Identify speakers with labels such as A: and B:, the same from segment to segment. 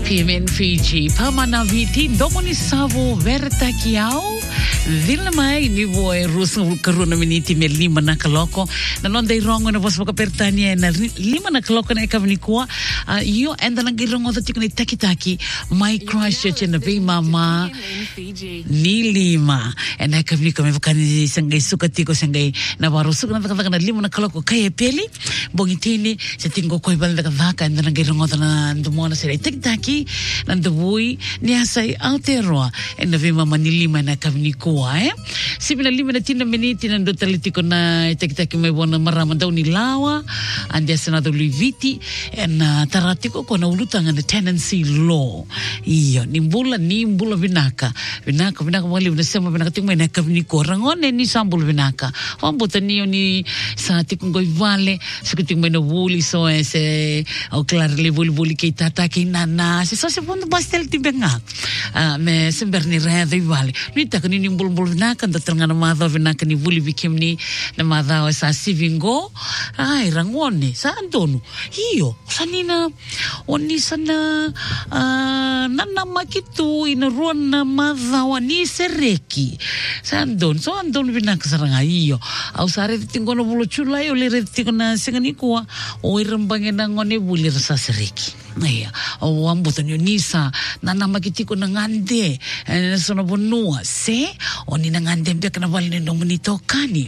A: PMN Fiji, Pamana Viti, Domoni Savo, Vertakiao, Vilmai, Nivo, Russo, Corona Miniti, Lima Nakaloko, the non they wrong when I was Pertania and Lima Nakaloko and Ekavnikua, you and the Langirong of the Tikuni Takitaki, my Christchurch and the Bay Mama, Ni Lima, and Ekavnika Mevakani Sangai Sukatiko Sangai, Navarro Sukana Lima Nakaloko, Kaya Peli, Bongitini, Setingo Koibal the Vaka and the Langirong of the Monastery Tikitaki. Nandawui niasay Aotearoa and the Vima Manilima na Kavnikua Sibina lima na tina miniti nando talitiko na itakitaki may wana marama daw ni Lawa and there's another Liviti and taratiko ko na ulutang na tenancy law iyo nimbula vinaka wali na sema vinaka tingmay na Kavnikua rangone ni sambul vinaka wambuta niyo ni sa tikong goy vale sukiting may na wuli so se o clarly wuli kay tataki nana si so se fondo bastel tibenga me sember ni reda ivale nita kanini mbul vinaka ndatranga na madha vinaka ni vuli vikimni na madha sa sivingo ai rangone sa andono hiyo sanina oni sana nana makitu ina ruana madha wani sereki sa andon so andon vinaka saranga hiyo au sare tingono bulo chula yo le retikona singanikua o irambange na ngone vuli sa sereki Iya, o ambutan yun nisa na namakitiko na ngande na sonabunua se o ni ngande mbek na wali nung nito kani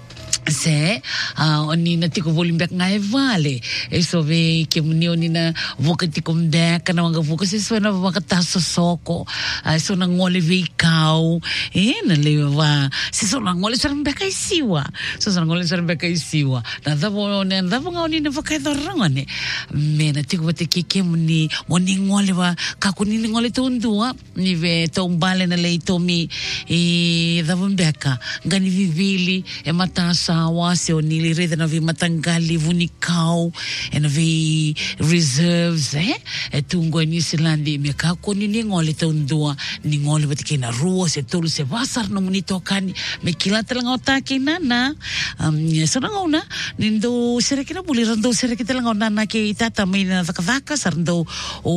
A: se oni natiko volimbek nga vale so ve ke munio ni na vokatiko mbek na mga vokas so na vakataso soko so na ngole ve kau na lewa so na ngole sa mbek ay siwa so sa ngole sa mbek ay siwa na davo nga ni na vakaido rangane me natiko batiki ke muni moni ngole wa kakuni ngole tundua ni ve tombale na leito mi davo mbeka ngani vivili e matasa wase o nili reda na vi matangali vunikau e na vi reserves e tungo New Zealand me kako ni ngole tundua ni ngole batike na rua se tolu se vasar no munito kani me kilata lang otaki na so na ngona nindo serekina buli rando serekita lang ona ke itata may na vakavaka sarndo o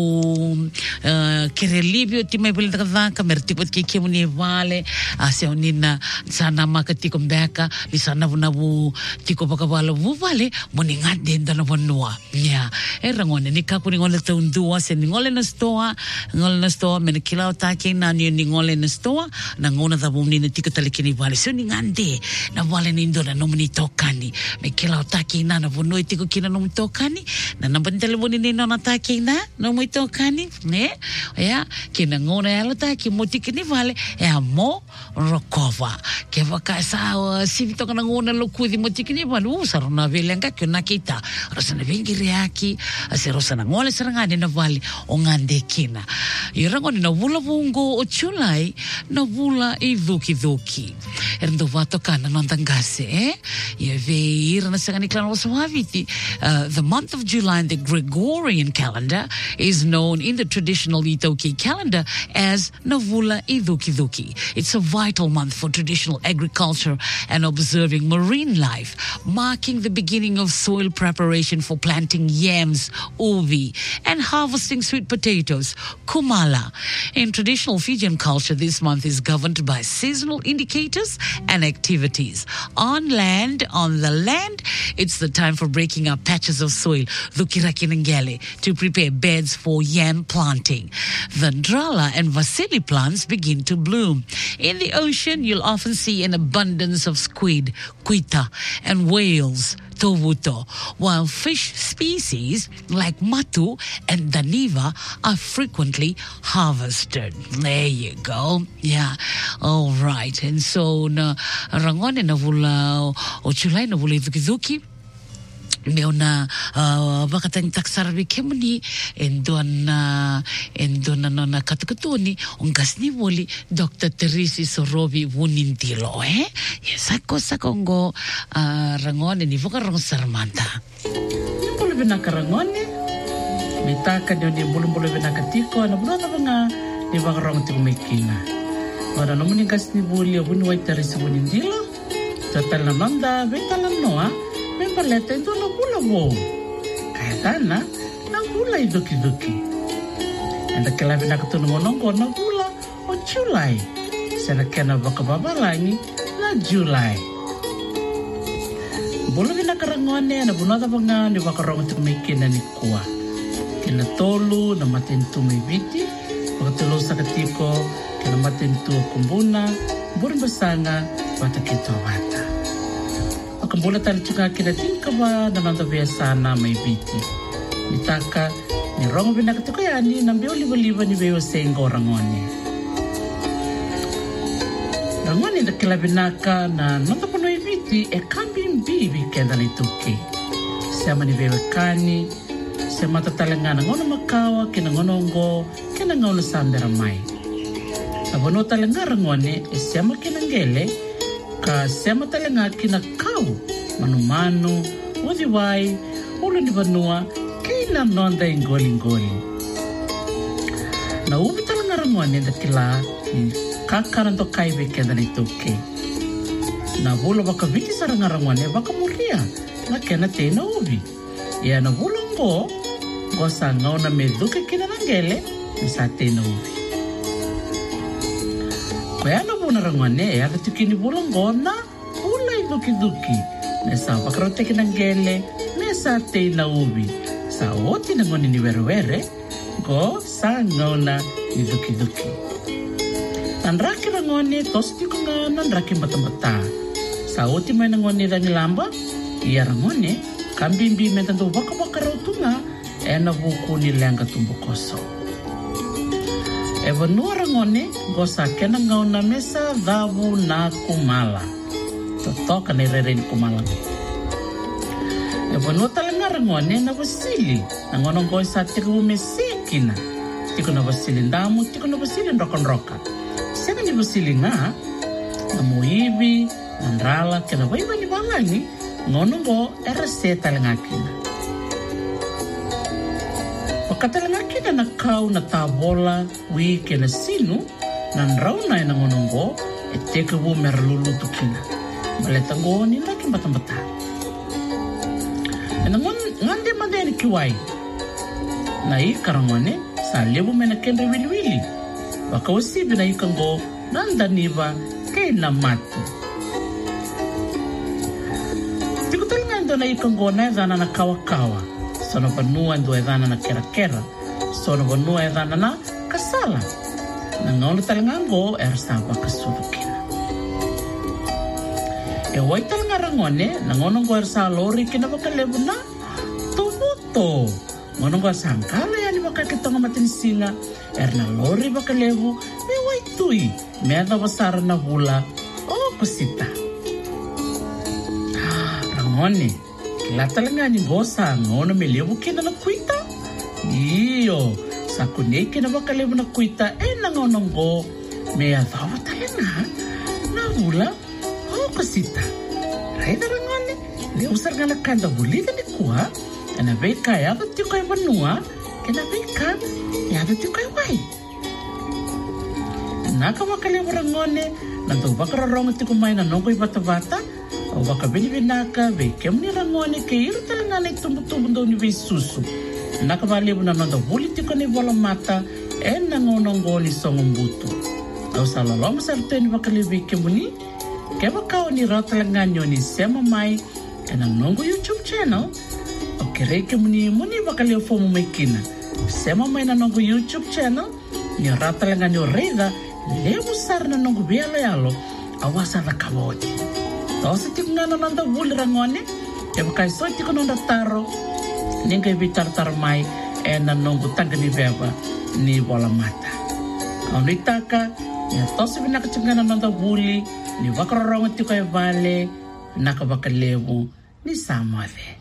A: kerelibio ti may buli vakavaka mertipot ke kemuni vale ase onina sana makati kombeka di sana nabu tiko pakawala vale moningat din na vanua nya rangone ni kakuni ngole tundua se ngole na stoa me kilao take na ni ngole na stoa na ngona da bumni na tiko talikini vale so ni ngande na vale ni ndo na nomni tokani me kilao take na vanua tiko kina nomni tokani na nambantele boni ni na take na nomni tokani ne ya kina ngona yalo take motikini vale mo rokova ke vakasa sivito kana ngona lokudi motikini valu sarona velenga ke nakita rosana vingiri yaki ase rosana ngole sarangane na vali ongande kina irangoni na vula vungo o July na vula ivuki erndo vato kana nandangase ye ve irana sangani klano wasaviti the month of July in the Gregorian calendar is known in the traditional Itoki calendar as Navula Ivuki. It's a vital month for traditional agriculture and observing marine life, marking the beginning of soil preparation for planting yams, uvi, and harvesting sweet potatoes, kumala. In traditional Fijian culture, this month is governed by seasonal indicators and activities. On the land, it's the time for breaking up patches of soil, dhukirakinangele, to prepare beds for yam planting. The Drala and Vasili plants begin to bloom. In the ocean, you'll often see an abundance of squid, kuita, and whales, tovuto, while fish species like matu and daniva are frequently harvested. There you go. Yeah. All right. And so, rangone na vula o July na vula iduki meona vakatang taksarvi kemuni endona na katukutuni ongasni voli Dr. Teresi Sorovi Wunintilo sakongo rangone ni vokarong sarmanta bulu benaka rangone mitaka ni bulu benaka tiko na bulu na ni vokarong tingmekina ora no muni gasni voli wuni wai Teresi Wunintilo tatala manda vetala noa Membalete ito na pula mo. Kaya tana, nang pula iduki-duki. and the Kilavina Katunongo na Vula o July. Sena Kena Vakababalangi na July. Bula vina karangone na bunada banga ni Vakarong tumikina ni Kua. Kina tolu na matintu may viti, wakatulo sa katiko, kina matintu kumbuna, burin basanga, watakito wata. Wakambula tali chuka kina tingkawa na nandabia sana may viti. Nitaka, ni rongo binakatiko yani, nambio liba-liba ni beyo sengo rangone. Rangone na kilabinaka na nandapuno viti e kambi mbibi kenda ni tuki. Siama ni beyo kani, siama tatalangana ngono makawa, kina ngonongo, kina ngono sandera mai. Abono talangara ngone, siama kina ngele, ka siama talanga kina kau, manu-manu, wadiwai, ulo ni banua, kina nonda ingoli-ngoli. Na ubi talangara ngone da kila, kakaran to kaibe kenda ni tuki. Na bula baka viti sarangara ngone, baka muria, na kena tena ubi. Ya na bula ngo sa ngau na meduke kina nangele, sa tena ubi. Kaya na buna rangwane, ya katukini bula ngo na bula iduki-duki. Nesa bakarote kinangele, nesa tena ubi. Sa oti na ngone ni were-were, go sa ngau na iduki-duki. Nanraki rangwane, tosti ko nga nanraki mata-mata. Sa oti may nangone rangilamba, iya rangone, kambimbi mentando baka-baka raw tunga, na buku ni lenga tumbukoso. Evanua rangone, gosa kena ngau na mesa dhavu na kumala. Totoka ni rerein kumala. Evanua talanga rangone na vasili, nangonong goy sa tiku mesikina. Tiku na vasili ndamu, tiku na vasili ndrokan-roka. Seka ni vasili nga, na muibi, nandrala, kena waiba ni balani, ngonong go erase talanga kina. Wakatalanga kina na kau na tabola, wike na sinu, nandraw na nangonongo, teke wo merlulutu kina. Maletango ni laki bata-bata. Ngande madeni kiwai. Na ikarangone, sa lebu mena kendre wili-wili. Wakawasibi na ikango, nandaniba, kay na matu. Tikutalanga ndo na ikango na edana na kawa-kawa. Sono banua ndo edana na kera-kera. Sono banua edana na kasala. Nangono talangango ersaba kasudukina. Wai talanga rangone, nangono go ersa lori kina bakalebu na tumuto. Ngono go sangkala yani bakakitong matinsinga. Erna lori bakalebu, wai tui. Meda basara na hula, kusita. Rangone, kila talanga ni gosa ngono melebu kina na kuita. Iyo, sa kuneke na bakalebu na kuita nangonong go mea dhawa talanga na hula kusita. Raida rangone, le usar nga nakanda bulita ni kuha, na beka yada tiko ay banua, kena beka yada tiko ay wai. Nakawakalebu rangone, nanto bakararong tiko may nanongkoy bata-bata, o baka binibinaka, bekem ni rangone, kaya iro talanga na itumbo-tumbo daw ni susu. Nakabalibu na nanto bulitiko ni bola mata, nangononggo ni songumbuto. Daw sa lalong sarto ni bakalibi kemuni, kaya bakaw ni raw talaga nyo ni Sema Mai, kanang nonggo YouTube channel, o kere kemuni muni bakaliw po mo may kina. Sema Mai na nonggo YouTube channel, ni raw talaga nyo reda, lebusar na nonggo biyalo-yalo, awasa na kawodi. Daw sa tiko nga nananda wuli rangone, kaya bakay so tiko nong dataro, ningkay bitar-tar Mai, nanonggo tangga ni beba, ni bola mata. Ang itaka, ya tosi binakachangana nanda wuli, ni wakararong ito kayo vale, nakabakalebu ni Samuel.